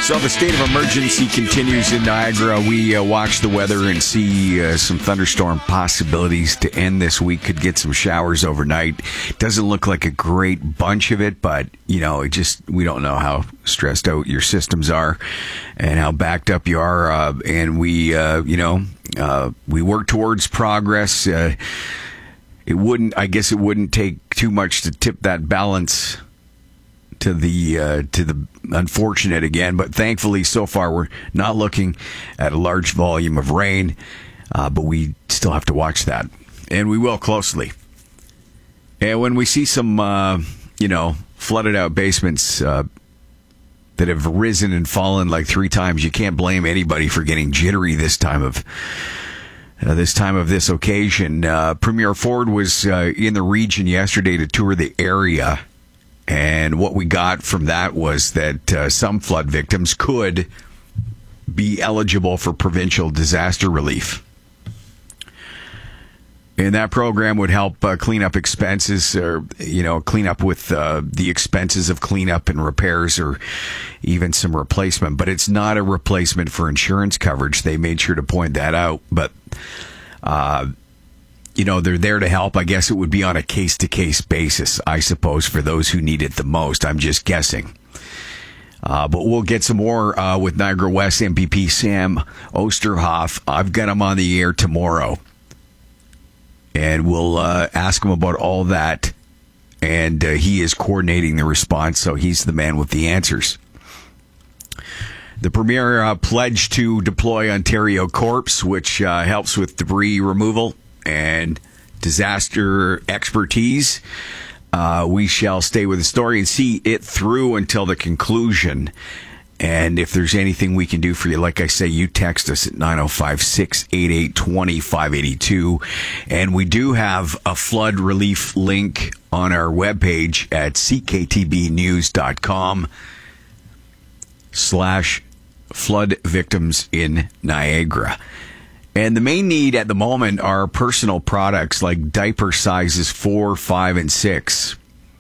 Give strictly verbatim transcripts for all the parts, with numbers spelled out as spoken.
So the state of emergency continues in Niagara. We uh, watch the weather and see uh, some thunderstorm possibilities to end this week. Could get some showers overnight. Doesn't look like a great bunch of it, but, you know, it just, we don't know how stressed out your systems are and how backed up you are. Uh, and we, uh, you know, uh, we work towards progress. Uh, it wouldn't, I guess it wouldn't take too much to tip that balance to the uh, to the unfortunate again, but thankfully so far we're not looking at a large volume of rain, uh, but we still have to watch that, and we will closely. And when we see some, uh, you know, flooded out basements uh, that have risen and fallen like three times, you can't blame anybody for getting jittery this time of uh, this time of this occasion. Uh, Premier Ford was uh, in the region yesterday to tour the area. And what we got from that was that uh, some flood victims could be eligible for provincial disaster relief. And that program would help uh, clean up expenses, or, you know, clean up with uh, the expenses of cleanup and repairs, or even some replacement. But it's not a replacement for insurance coverage. They made sure to point that out. But, uh, you know, they're there to help. I guess it would be on a case-to-case basis, I suppose, for those who need it the most. I'm just guessing. Uh, but we'll get some more uh, with Niagara West M P P Sam Osterhoff. I've got him on the air tomorrow. And we'll uh, ask him about all that. And uh, he is coordinating the response, so he's the man with the answers. The Premier uh, pledged to deploy Ontario Corps, which uh, helps with debris removal and disaster expertise. Uh, we shall stay with the story and see it through until the conclusion. And if there's anything we can do for you, like I say, you text us at nine oh five, six eight eight, two five eight two. And we do have a flood relief link on our webpage at c k t b news dot com slash flood victims in Niagara. And the main need at the moment are personal products like diaper sizes four, five, and six.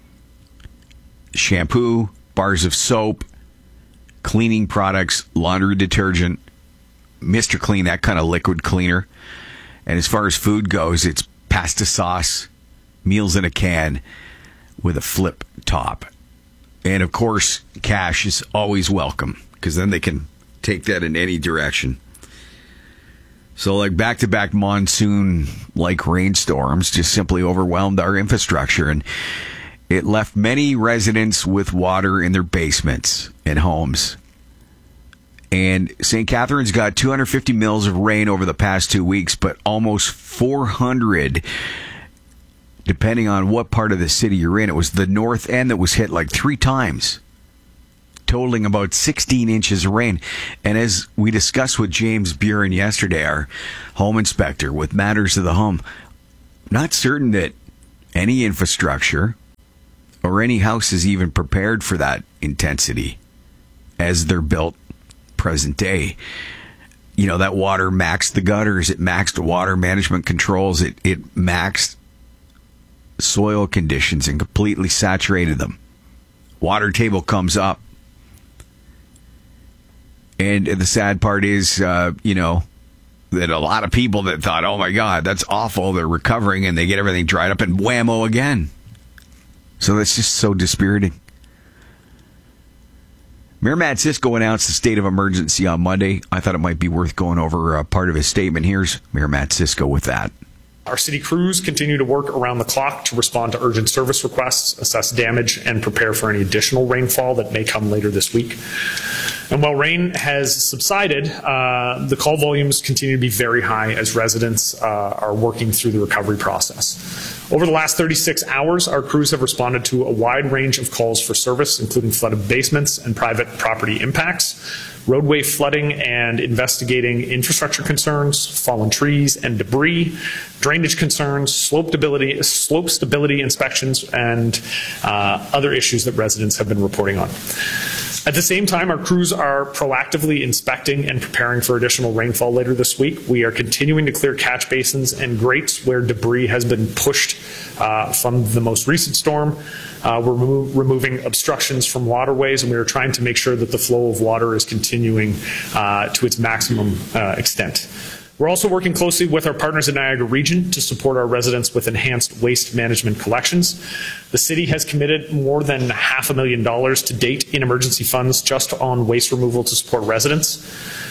Shampoo, bars of soap, cleaning products, laundry detergent, Mister Clean, that kind of liquid cleaner. And as far as food goes, it's pasta sauce, meals in a can with a flip top. And of course, cash is always welcome, because then they can take that in any direction. So like back-to-back monsoon-like rainstorms just simply overwhelmed our infrastructure, and it left many residents with water in their basements and homes. And Saint Catharines got two hundred fifty mils of rain over the past two weeks, but almost four hundred, depending on what part of the city you're in. It was the north end that was hit like three times, totaling about sixteen inches of rain. And as we discussed with James Buren yesterday, our home inspector with Matters of the Home, not certain that any infrastructure or any house is even prepared for that intensity as they're built present day. You know, that water maxed the gutters, it maxed water management controls, it, it maxed soil conditions and completely saturated them. Water table comes up. And the sad part is, uh, you know, that a lot of people that thought, oh my God, that's awful, they're recovering, and they get everything dried up and whammo again. So that's just so dispiriting. Mayor Matt Cisco announced the state of emergency on Monday. I thought it might be worth going over uh, part of his statement. Here's Mayor Matt Cisco with that. Our city crews continue to work around the clock to respond to urgent service requests, assess damage, and prepare for any additional rainfall that may come later this week. And while rain has subsided, uh, the call volumes continue to be very high as residents uh, are working through the recovery process. Over the last thirty-six hours, our crews have responded to a wide range of calls for service, including flooded basements and private property impacts, roadway flooding and investigating infrastructure concerns, fallen trees and debris, drainage concerns, slope stability, slope stability inspections, and uh, other issues that residents have been reporting on. At the same time, our crews are proactively inspecting and preparing for additional rainfall later this week. We are continuing to clear catch basins and grates where debris has been pushed uh, from the most recent storm. Uh, we're remo- removing obstructions from waterways, and we are trying to make sure that the flow of water is continuing uh, to its maximum uh, extent. We're also working closely with our partners in Niagara Region to support our residents with enhanced waste management collections. The city has committed more than half a million dollars to date in emergency funds just on waste removal to support residents.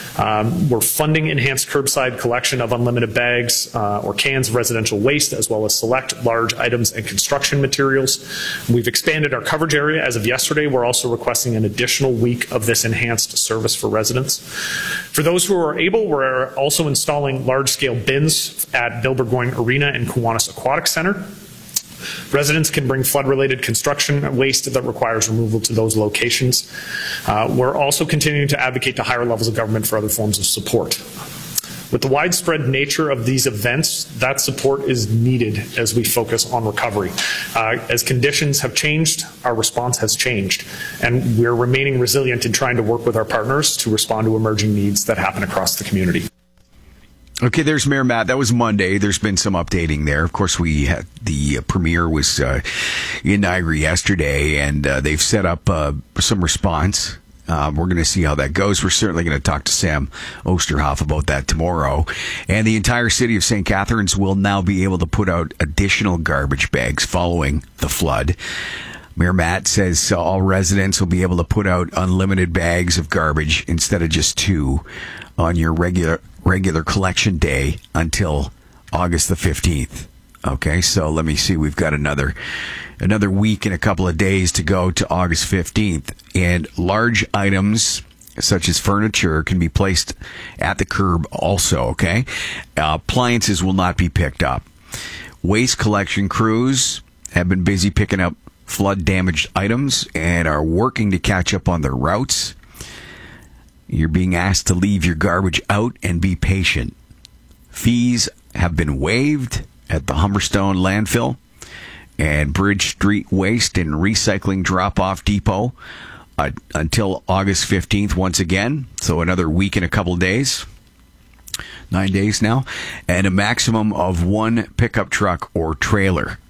Um, we're funding enhanced curbside collection of unlimited bags uh, or cans of residential waste, as well as select large items and construction materials. We've expanded our coverage area as of yesterday. We're also requesting an additional week of this enhanced service for residents. For those who are able, we're also installing large-scale bins at Bill Burgoyne Arena and Kiwanis Aquatic Center. Residents can bring flood-related construction waste that requires removal to those locations. Uh, we're also continuing to advocate to higher levels of government for other forms of support. With the widespread nature of these events, that support is needed as we focus on recovery. Uh, as conditions have changed, our response has changed, and we're remaining resilient in trying to work with our partners to respond to emerging needs that happen across the community. Okay, there's Mayor Matt. That was Monday. There's been some updating there. Of course, we had the uh, premier was uh, in Niagara yesterday, and uh, they've set up uh, some response. Um, we're going to see how that goes. We're certainly going to talk to Sam Osterhoff about that tomorrow. And the entire city of Saint Catharines will now be able to put out additional garbage bags following the flood. Mayor Matt says uh, all residents will be able to put out unlimited bags of garbage instead of just two on your regular regular collection day until August the fifteenth. Okay, so let me see. We've got another another week and a couple of days to go to August fifteenth. And large items such as furniture can be placed at the curb also, okay? Uh, appliances will not be picked up. Waste collection crews have been busy picking up flood-damaged items and are working to catch up on their routes. You're being asked to leave your garbage out and be patient. Fees have been waived at the Humberstone landfill and Bridge Street Waste and Recycling Drop-Off Depot uh, until August fifteenth once again. So another week and a couple of days. Nine days now. And a maximum of one pickup truck or trailer.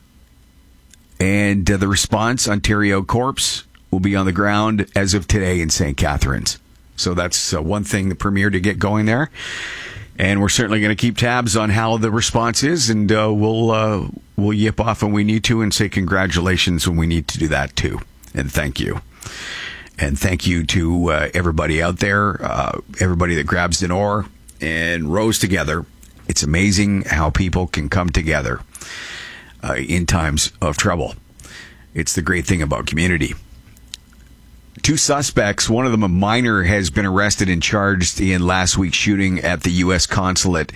And uh, the response, Ontario Corps, will be on the ground as of today in Saint Catharines. So that's uh, one thing, the premier, to get going there. And we're certainly going to keep tabs on how the response is, and uh, we'll uh, we'll yip off when we need to and say congratulations when we need to do that too. And thank you. And thank you to uh, everybody out there, uh, everybody that grabs an oar and rows together. It's amazing how people can come together uh, in times of trouble. It's the great thing about community. Two suspects, one of them a minor, has been arrested and charged in last week's shooting at the U S consulate.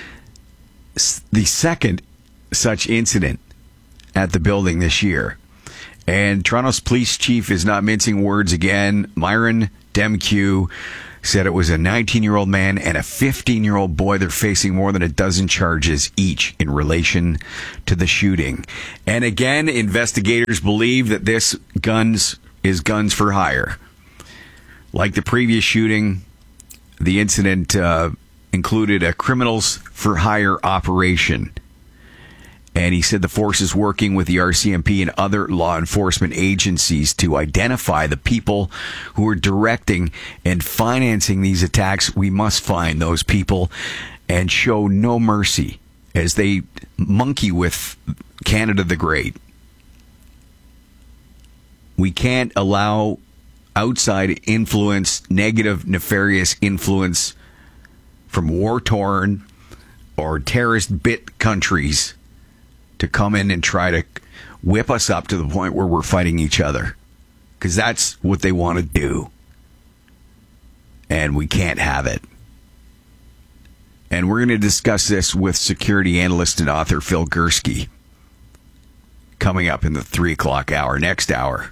The second such incident at the building this year. And Toronto's police chief is not mincing words again. Myron Demkew said it was a nineteen-year-old man and a fifteen-year-old boy. They're facing more than a dozen charges each in relation to the shooting. And again, investigators believe that this guns is guns for hire. Like the previous shooting, the incident uh, included a criminals for hire operation. And he said the force is working with the R C M P and other law enforcement agencies to identify the people who are directing and financing these attacks. We must find those people and show no mercy as they monkey with Canada the Great. We can't allow outside influence, negative, nefarious influence from war-torn or terrorist-bit countries to come in and try to whip us up to the point where we're fighting each other. Because that's what they want to do. And we can't have it. And we're going to discuss this with security analyst and author Phil Gursky coming up in the three o'clock hour, next hour.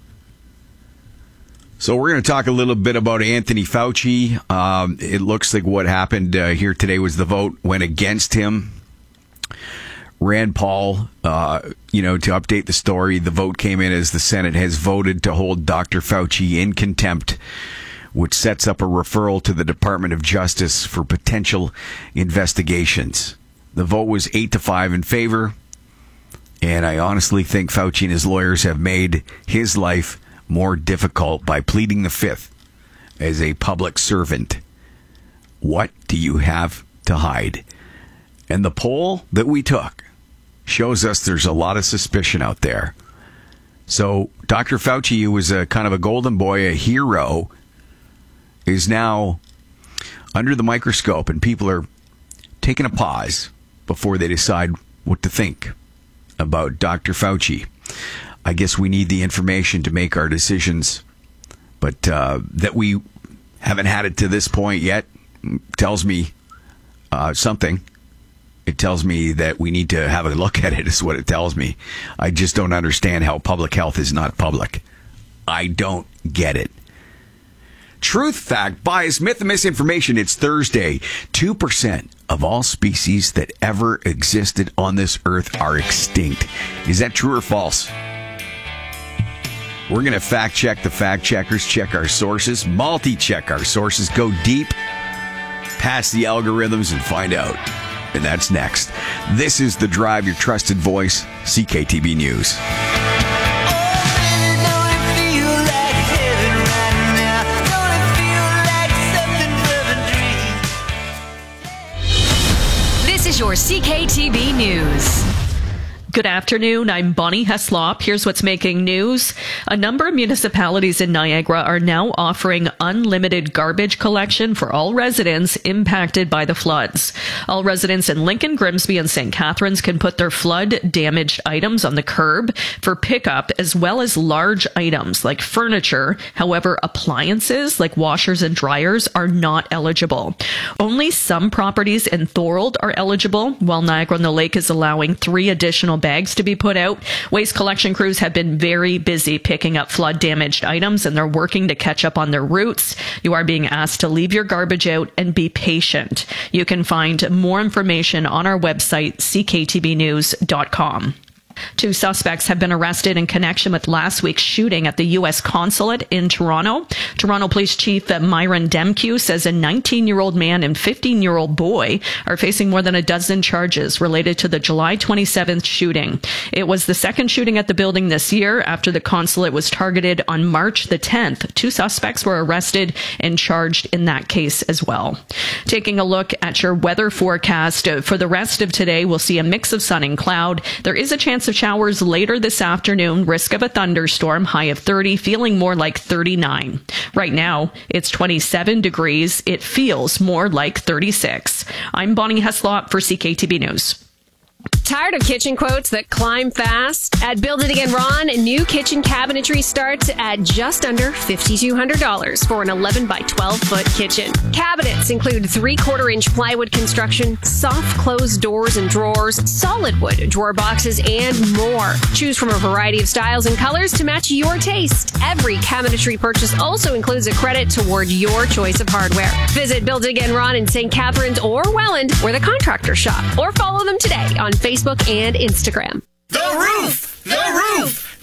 So we're going to talk a little bit about Anthony Fauci. Um, it looks like what happened uh, here today was the vote went against him. Rand Paul, uh, you know, to update the story, the vote came in as the Senate has voted to hold Doctor Fauci in contempt, which sets up a referral to the Department of Justice for potential investigations. The vote was eight to five in favor. And I honestly think Fauci and his lawyers have made his life more difficult by pleading the fifth as a public servant. What do you have to hide? And the poll that we took shows us there's a lot of suspicion out there. So Doctor Fauci, who was a kind of a golden boy, a hero, is now under the microscope, and people are taking a pause before they decide what to think about Doctor Fauci. I guess we need the information to make our decisions, but uh, that we haven't had it to this point yet tells me uh, something. It tells me that we need to have a look at it, is what it tells me. I just don't understand how public health is not public. I don't get it. Truth, fact, bias, myth, and misinformation. It's Thursday. two percent of all species that ever existed on this earth are extinct. Is that true or false? We're going to fact check the fact checkers, check our sources, multi-check our sources, go deep, past the algorithms, and find out. And that's next. This is The Drive, your trusted voice, C K T B News. This is your C K T B News. Good afternoon. I'm Bonnie Heslop. Here's what's making news. A number of municipalities in Niagara are now offering unlimited garbage collection for all residents impacted by the floods. All residents in Lincoln, Grimsby, and Saint Catharines can put their flood-damaged items on the curb for pickup, as well as large items like furniture. However, appliances like washers and dryers are not eligible. Only some properties in Thorold are eligible, while Niagara-on-the-Lake is allowing three additional bags to be put out. Waste collection crews have been very busy picking up flood damaged items, and they're working to catch up on their routes. You are being asked to leave your garbage out and be patient. You can find more information on our website, c k t b news dot com. Two suspects have been arrested in connection with last week's shooting at the U S consulate in Toronto. Toronto Police Chief Myron Demkew says a nineteen-year-old man and fifteen-year-old boy are facing more than a dozen charges related to the July twenty-seventh shooting. It was the second shooting at the building this year after the consulate was targeted on March the tenth. Two suspects were arrested and charged in that case as well. Taking a look at your weather forecast for the rest of today, we'll see a mix of sun and cloud. There is a chance of showers later this afternoon, risk of a thunderstorm, high of thirty, feeling more like thirty-nine. Right now, it's twenty-seven degrees. It feels more like thirty-six. I'm Bonnie Heslop for C K T B News. Tired of kitchen quotes that climb fast? At Build It Again Ron, new kitchen cabinetry starts at just under five thousand two hundred dollars for an eleven by twelve foot kitchen. Cabinets include three-quarter inch plywood construction, soft closed doors and drawers, solid wood drawer boxes, and more. Choose from a variety of styles and colors to match your taste. Every cabinetry purchase also includes a credit toward your choice of hardware. Visit Build It Again Ron in Saint Catharines or Welland, where the contractors shop, or follow them today on Facebook and Instagram.